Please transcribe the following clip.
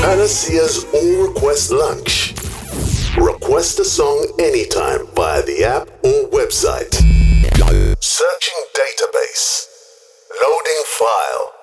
Panaceia's All Request Lunch. Request a song anytime via the app or website. Searching database. Loading file.